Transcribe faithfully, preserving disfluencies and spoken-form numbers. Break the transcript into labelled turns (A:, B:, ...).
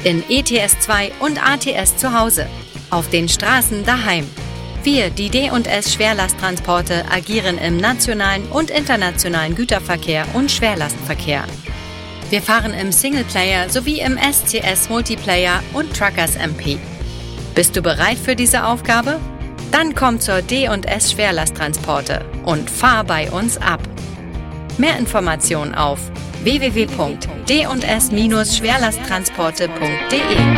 A: In E T S zwei und A T S zu Hause. Auf den Straßen daheim. Wir, die D und S Schwerlasttransporte, agieren im nationalen und internationalen Güterverkehr und Schwerlastverkehr. Wir fahren im Singleplayer sowie im S C S Multiplayer und Truckers M P. Bist du bereit für diese Aufgabe? Dann komm zur D und S Schwerlasttransporte und fahr bei uns ab. Mehr Informationen auf w w w punkt d und s Schwerlasttransporte punkt de.